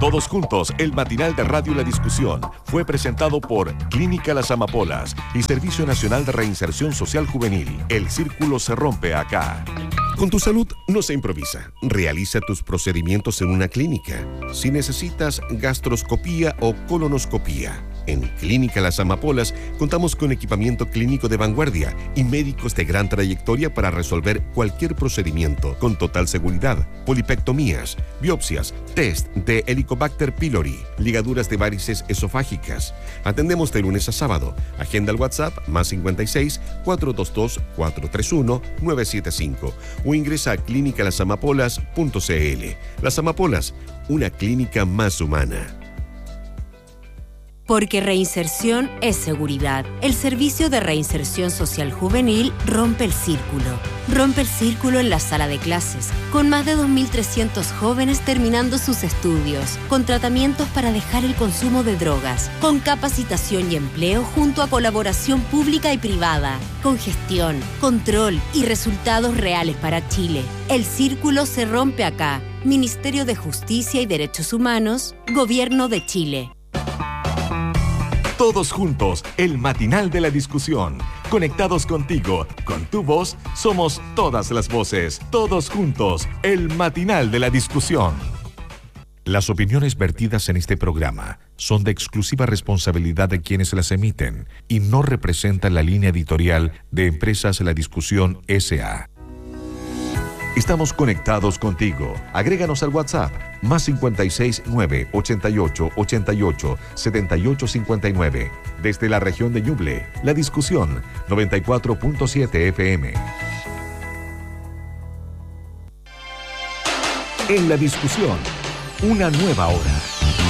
Todos juntos, el matinal de Radio La Discusión fue presentado por Clínica Las Amapolas y Servicio Nacional de Reinserción Social Juvenil. El círculo se rompe acá. Con tu salud no se improvisa. Realiza tus procedimientos en una clínica. Si necesitas gastroscopía o colonoscopía, en Clínica Las Amapolas contamos con equipamiento clínico de vanguardia y médicos de gran trayectoria para resolver cualquier procedimiento con total seguridad. Polipectomías, biopsias, test de Helicobacter pylori, ligaduras de varices esofágicas. Atendemos de lunes a sábado. Agenda al WhatsApp +56 422 431 975 o ingresa a clinicalasamapolas.cl. Las Amapolas, una clínica más humana. Porque reinserción es seguridad. El Servicio de Reinserción Social Juvenil rompe el círculo. Rompe el círculo en la sala de clases, con más de 2.300 jóvenes terminando sus estudios, con tratamientos para dejar el consumo de drogas, con capacitación y empleo junto a colaboración pública y privada, con gestión, control y resultados reales para Chile. El círculo se rompe acá. Ministerio de Justicia y Derechos Humanos, Gobierno de Chile. Todos juntos, el matinal de la discusión. Conectados contigo, con tu voz, somos todas las voces. Todos juntos, el matinal de la discusión. Las opiniones vertidas en este programa son de exclusiva responsabilidad de quienes las emiten y no representan la línea editorial de Empresas La Discusión S.A. Estamos conectados contigo. Agréganos al WhatsApp +56 9 88 88 78 59. Desde la región de Ñuble, La Discusión 94.7 FM. En La Discusión, una nueva hora.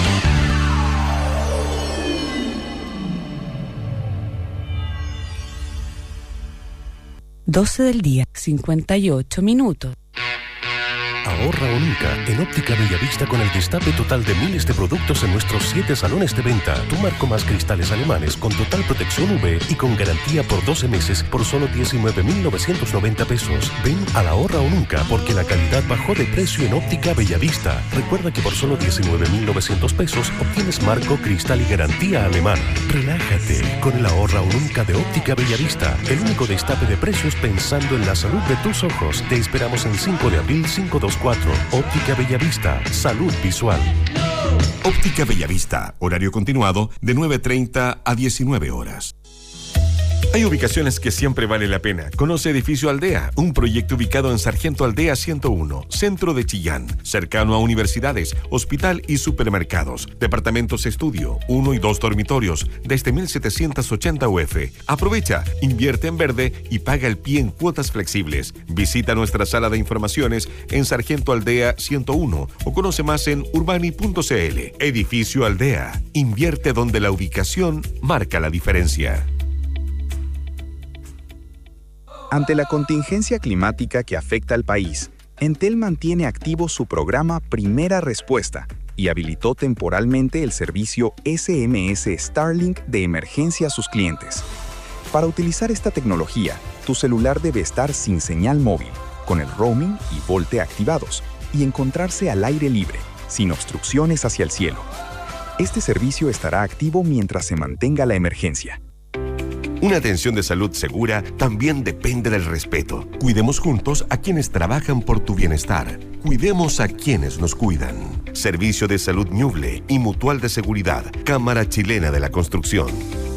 12 del día, 58 minutos. Ahorra o nunca en Óptica Bellavista con el destape total de miles de productos en nuestros 7 salones de venta. Tu marco más cristales alemanes con total protección UV y con garantía por 12 meses por solo 19.990 pesos. Ven a la Ahorra o nunca porque la calidad bajó de precio en Óptica Bellavista. Recuerda que por solo 19.900 pesos obtienes marco, cristal y garantía alemana. Relájate con el Ahorra o nunca de Óptica Bellavista. El único destape de precios pensando en la salud de tus ojos. Te esperamos en 5 de abril 524. Óptica Bellavista, salud visual. Óptica Bellavista, horario continuado de 9:30 a 19 horas. Hay ubicaciones que siempre vale la pena. Conoce Edificio Aldea, un proyecto ubicado en Sargento Aldea 101, centro de Chillán, cercano a universidades, hospital y supermercados. Departamentos estudio, 1 y 2 dormitorios, desde 1.780 UF. Aprovecha, invierte en verde y paga el pie en cuotas flexibles. Visita nuestra sala de informaciones en Sargento Aldea 101 o conoce más en urbani.cl. Edificio Aldea, invierte donde la ubicación marca la diferencia. Ante la contingencia climática que afecta al país, Entel mantiene activo su programa Primera Respuesta y habilitó temporalmente el servicio SMS Starlink de emergencia a sus clientes. Para utilizar esta tecnología, tu celular debe estar sin señal móvil, con el roaming y VoLTE activados, y encontrarse al aire libre, sin obstrucciones hacia el cielo. Este servicio estará activo mientras se mantenga la emergencia. Una atención de salud segura también depende del respeto. Cuidemos juntos a quienes trabajan por tu bienestar. Cuidemos a quienes nos cuidan. Servicio de Salud Ñuble y Mutual de Seguridad. Cámara Chilena de la Construcción.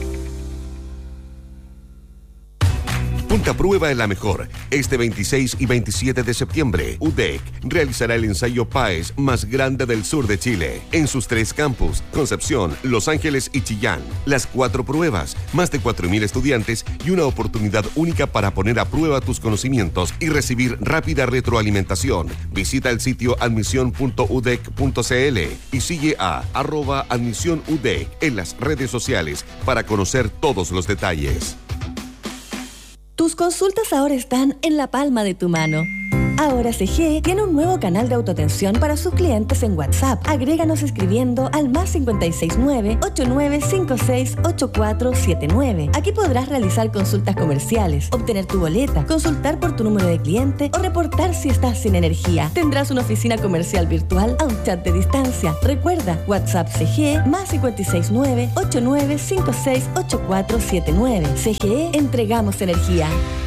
Ponte a prueba en la mejor. Este 26 y 27 de septiembre, UDEC realizará el ensayo PAES más grande del sur de Chile. En sus 3 campus, Concepción, Los Ángeles y Chillán. Las 4 pruebas, más de 4.000 estudiantes y una oportunidad única para poner a prueba tus conocimientos y recibir rápida retroalimentación. Visita el sitio admisión.udec.cl y sigue a @admisionudec en las redes sociales para conocer todos los detalles. Tus consultas ahora están en la palma de tu mano. Ahora CGE tiene un nuevo canal de autoatención para sus clientes en WhatsApp. Agréganos escribiendo al +569 8956 8479. Aquí podrás realizar consultas comerciales, obtener tu boleta, consultar por tu número de cliente o reportar si estás sin energía. Tendrás una oficina comercial virtual a un chat de distancia. Recuerda, WhatsApp CGE +569 8956 8479. CGE, entregamos energía.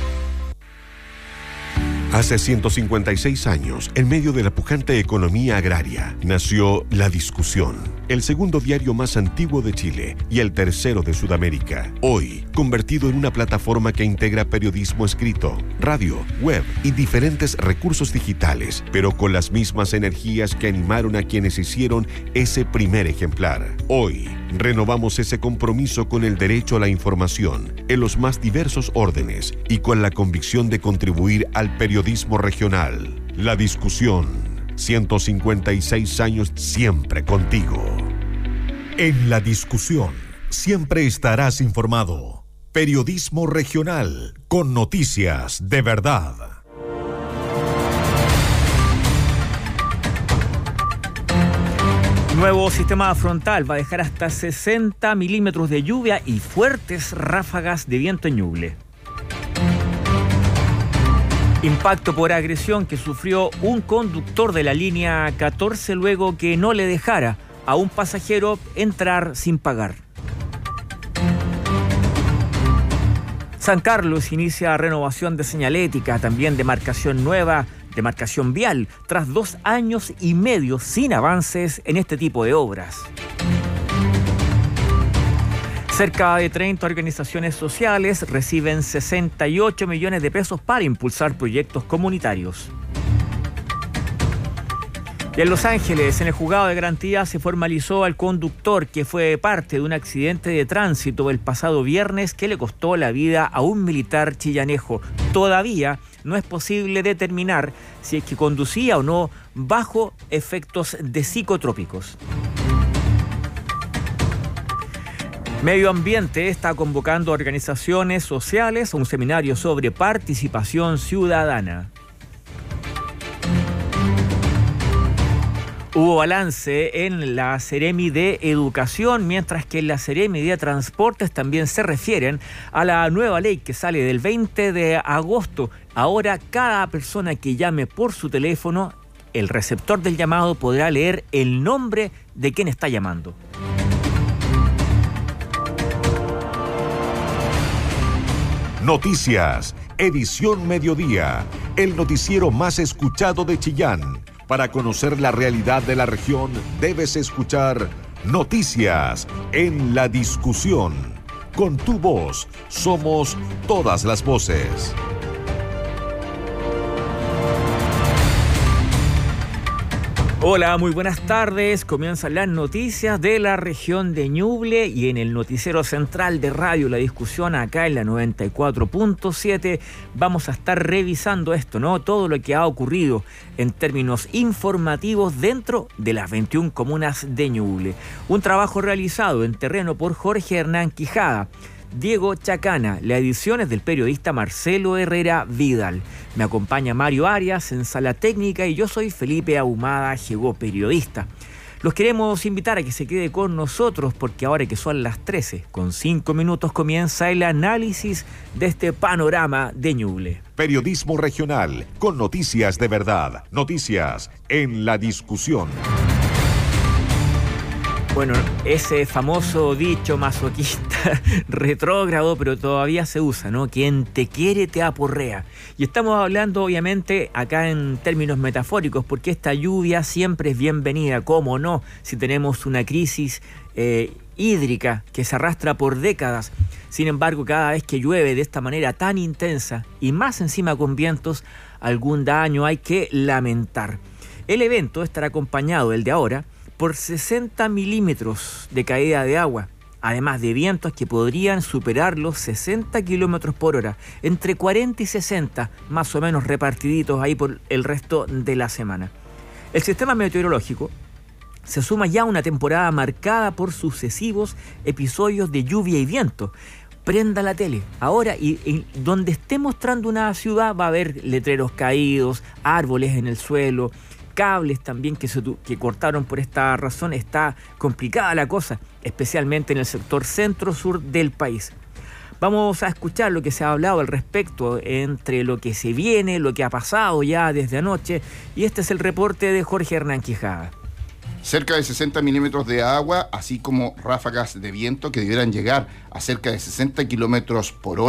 Hace 156 años, en medio de la pujante economía agraria, nació La Discusión, el segundo diario más antiguo de Chile y el tercero de Sudamérica. Hoy, convertido en una plataforma que integra periodismo escrito, radio, web y diferentes recursos digitales, pero con las mismas energías que animaron a quienes hicieron ese primer ejemplar. Hoy, renovamos ese compromiso con el derecho a la información en los más diversos órdenes y con la convicción de contribuir al periodismo regional. La Discusión, 156 años siempre contigo. En La Discusión, siempre estarás informado. Periodismo regional, con noticias de verdad. Nuevo sistema frontal va a dejar hasta 60 milímetros de lluvia y fuertes ráfagas de viento en Ñuble. Impacto por agresión que sufrió un conductor de la línea 14 luego que no le dejara a un pasajero entrar sin pagar. San Carlos inicia renovación de señalética, también demarcación nueva, demarcación vial, tras 2 años y medio sin avances en este tipo de obras. Cerca de 30 organizaciones sociales reciben 68 millones de pesos para impulsar proyectos comunitarios. Y en Los Ángeles, en el juzgado de garantía, se formalizó al conductor que fue parte de un accidente de tránsito el pasado viernes que le costó la vida a un militar chillanejo. Todavía no es posible determinar si es que conducía o no bajo efectos de psicotrópicos. Medio Ambiente está convocando a organizaciones sociales a un seminario sobre participación ciudadana. Hubo balance en la Seremi de Educación, mientras que en la Seremi de Transportes también se refieren a la nueva ley que sale del 20 de agosto. Ahora, cada persona que llame por su teléfono, el receptor del llamado podrá leer el nombre de quien está llamando. Noticias, edición mediodía, el noticiero más escuchado de Chillán. Para conocer la realidad de la región, debes escuchar Noticias en La Discusión. Con tu voz, somos todas las voces. Hola, muy buenas tardes. Comienzan las noticias de la región de Ñuble y en el noticiero central de Radio La Discusión, acá en la 94.7, vamos a estar revisando esto, ¿no? Todo lo que ha ocurrido en términos informativos dentro de las 21 comunas de Ñuble. Un trabajo realizado en terreno por Jorge Hernán Quijada, Diego Chacana, la edición es del periodista Marcelo Herrera Vidal. Me acompaña Mario Arias en sala técnica y yo soy Felipe Ahumada, llegó periodista. Los queremos invitar a que se quede con nosotros porque ahora que son las 13:05 comienza el análisis de este panorama de Ñuble. Periodismo regional con noticias de verdad. Noticias en La Discusión. Bueno, ese famoso dicho masoquista retrógrado, pero todavía se usa, ¿no? Quien te quiere te aporrea. Y estamos hablando, obviamente, acá en términos metafóricos, porque esta lluvia siempre es bienvenida, ¿cómo no? Si tenemos una crisis hídrica que se arrastra por décadas. Sin embargo, cada vez que llueve de esta manera tan intensa, y más encima con vientos, algún daño hay que lamentar. El evento estará acompañado, el de ahora, por 60 milímetros de caída de agua, además de vientos que podrían superar los 60 kilómetros por hora, entre 40 y 60, más o menos repartiditos ahí por el resto de la semana. El sistema meteorológico se suma ya a una temporada marcada por sucesivos episodios de lluvia y viento. prenda la tele. Ahora, y donde esté mostrando una ciudad va a haber letreros caídos, árboles en el suelo, cables también que cortaron por esta razón. Está complicada la cosa, especialmente en el sector centro-sur del país. Vamos a escuchar lo que se ha hablado al respecto entre lo que se viene, lo que ha pasado ya desde anoche, y este es el reporte de Jorge Hernán Quijada. Cerca de 60 milímetros de agua, así como ráfagas de viento que debieran llegar a cerca de 60 kilómetros por hora.